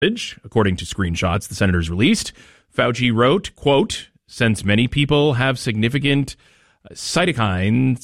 According to screenshots the senators released, Fauci wrote, quote, since many people have significant cytokines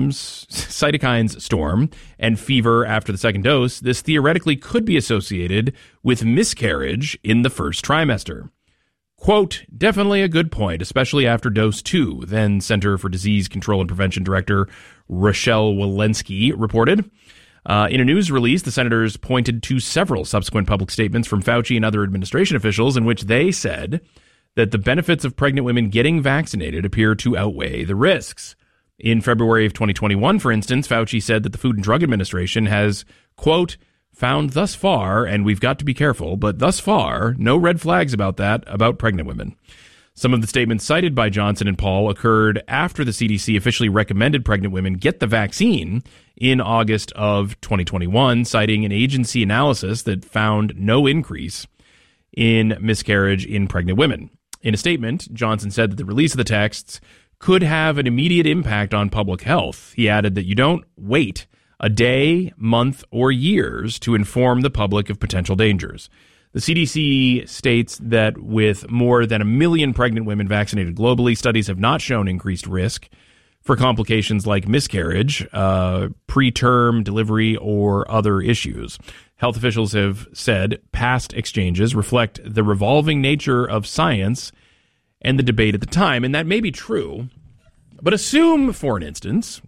storm and fever after the second dose, this theoretically could be associated with miscarriage in the first trimester. Quote, definitely a good point, especially after dose 2, then Center for Disease Control and Prevention Director Rochelle Walensky reported. In a news release, the senators pointed to several subsequent public statements from Fauci and other administration officials in which they said that the benefits of pregnant women getting vaccinated appear to outweigh the risks. In February of 2021, for instance, Fauci said that the Food and Drug Administration has, quote, found thus far, and we've got to be careful, but thus far, no red flags about pregnant women. Some of the statements cited by Johnson and Paul occurred after the CDC officially recommended pregnant women get the vaccine in August of 2021, citing an agency analysis that found no increase in miscarriage in pregnant women. In a statement, Johnson said that the release of the texts could have an immediate impact on public health. He added that you don't wait a day, month, or years to inform the public of potential dangers. The CDC states that with more than 1 million pregnant women vaccinated globally, studies have not shown increased risk for complications like miscarriage, preterm delivery, or other issues. Health officials have said past exchanges reflect the revolving nature of science and the debate at the time, and that may be true. But assume, for an instance,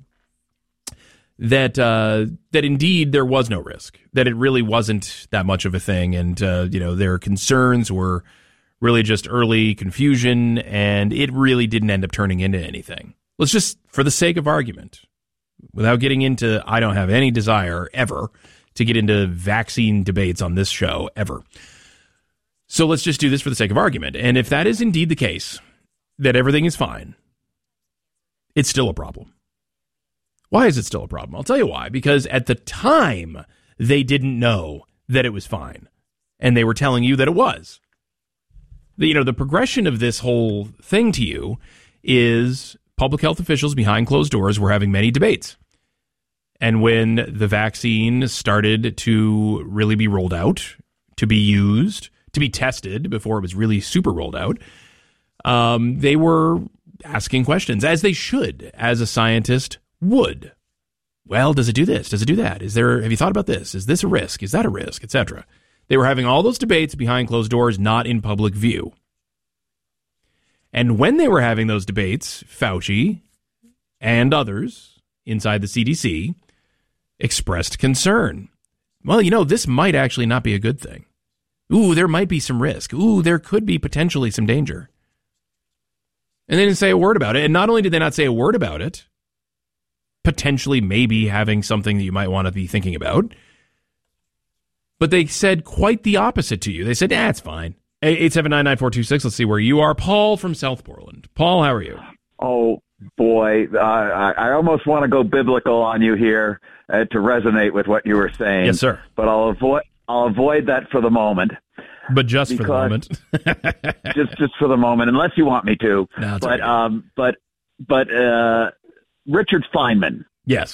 that indeed there was no risk, that it really wasn't that much of a thing, and their concerns were really just early confusion, and it really didn't end up turning into anything. Let's just, for the sake of argument, without getting into, I don't have any desire ever to get into vaccine debates on this show, ever. So let's just do this for the sake of argument. And if that is indeed the case, that everything is fine, it's still a problem. Why is it still a problem? I'll tell you why. Because at the time, they didn't know that it was fine. And they were telling you that it was. The progression of this whole thing to you is public health officials behind closed doors were having many debates. And when the vaccine started to really be rolled out, to be used, to be tested before it was really super rolled out, they were asking questions, as they should, as a scientist would. Well, does it do this? Does it do that? Have you thought about this? Is this a risk? Is that a risk? Etc. They were having all those debates behind closed doors, not in public view. And when they were having those debates, Fauci and others inside the CDC expressed concern. Well, this might actually not be a good thing. Ooh, there might be some risk. Ooh, there could be potentially some danger. And they didn't say a word about it. And not only did they not say a word about it, potentially maybe having something that you might want to be thinking about, but they said quite the opposite to you. They said, it's fine. 879-9426. Let's see where you are. Paul from South Portland. Paul, how are you? Oh, boy. I almost want to go biblical on you here to resonate with what you were saying. Yes, sir. But I'll avoid that for the moment. But just for the moment. just for the moment, unless you want me to. No, but Richard Feynman. Yes.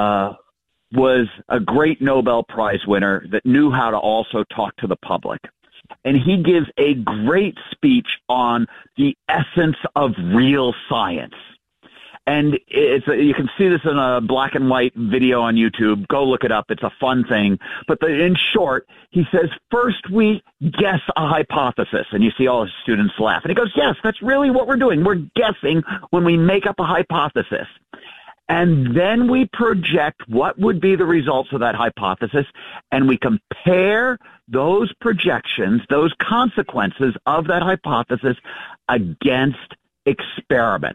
Was a great Nobel Prize winner that knew how to also talk to the public. And he gives a great speech on the essence of real science. And you can see this in a black and white video on YouTube. Go look it up. It's a fun thing. But in short, he says, first we guess a hypothesis. And you see all his students laugh. And he goes, yes, that's really what we're doing. We're guessing when we make up a hypothesis. And then we project what would be the results of that hypothesis, and we compare those projections, those consequences of that hypothesis against experiment.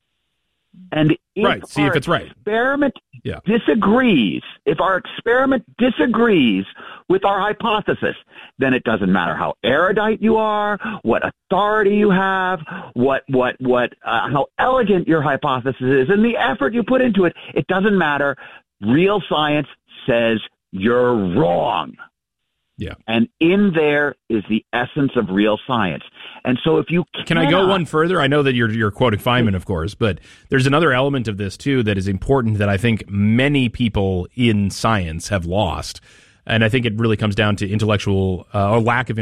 And if see if it's right. Experiment disagrees, if our experiment disagrees with our hypothesis, then it doesn't matter how erudite you are, what authority you have, how elegant your hypothesis is, and the effort you put into it. It doesn't matter. Real science says you're wrong. Yeah. And in there is the essence of real science. And so if you Can I go one further? I know that you're quoting Feynman, of course, but there's another element of this, too, that is important that I think many people in science have lost. And I think it really comes down to intellectual or lack of